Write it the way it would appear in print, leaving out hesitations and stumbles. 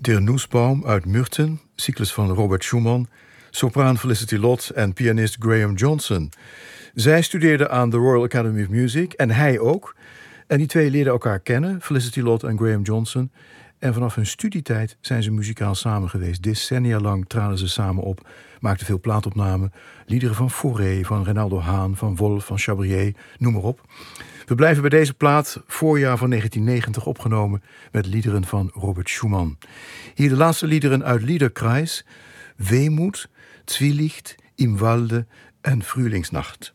Der Nussbaum uit Mürten, cyclus van Robert Schumann, sopraan Felicity Lott en pianist Graham Johnson. Zij studeerden aan de Royal Academy of Music en hij ook. En die twee leerden elkaar kennen, Felicity Lott en Graham Johnson. En vanaf hun studietijd zijn ze muzikaal samen geweest. Decennia lang traden ze samen op, maakten veel plaatopnamen. Liederen van Fauré, van Reynaldo Haan, van Wolf, van Chabrier, noem maar op. We blijven bij deze plaat, voorjaar van 1990 opgenomen, met liederen van Robert Schumann. Hier de laatste liederen uit Liederkreis: Wehmut, Zwielicht, Im Walde en Frühlingsnacht.